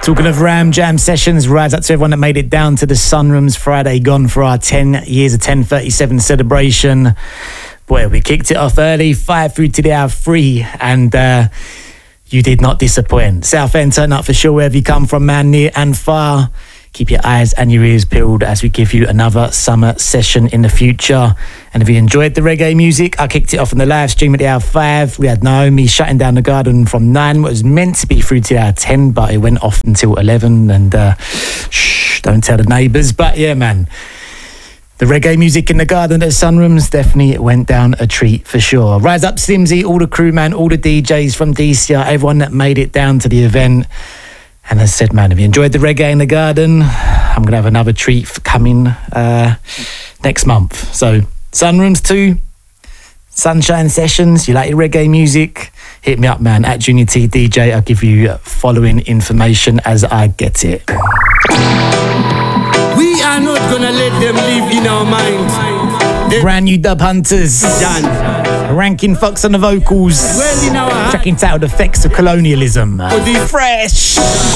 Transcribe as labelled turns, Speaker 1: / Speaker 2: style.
Speaker 1: Talking of Ram Jam sessions, rise up to everyone that made it down to the Sunrooms Friday gone for our 10 years of 1037 celebration. Boy, we kicked it off early, 5 through to the hour 3, and you did not disappoint. Southend turned up for sure wherever you come from, man, near and far. Keep your eyes and your ears peeled as we give you another summer session in the future. And if you enjoyed the reggae music, I kicked it off on the live stream at the hour 5. We had Naomi shutting down the garden from 9. What was meant to be through to the hour 10, but it went off until 11. And shh, don't tell the neighbours. But yeah, man, the reggae music in the garden at Sunrooms definitely went down a treat for sure. Rise up Slimzy, all the crew, man, all the DJs from DCR, everyone that made it down to the event. And as I said, man, if you enjoyed the reggae in the garden, I'm going to have another treat coming next month. So, Sunrooms 2, Sunshine Sessions, you like your reggae music? Hit me up, man, at Junior T DJ. I'll give you following information as I get it.
Speaker 2: We are not going to let them live in our minds.
Speaker 1: Brand new Dub Hunters. Ranking Fox on the vocals.
Speaker 2: Well in our
Speaker 1: track entitled Effects of Colonialism. Fresh.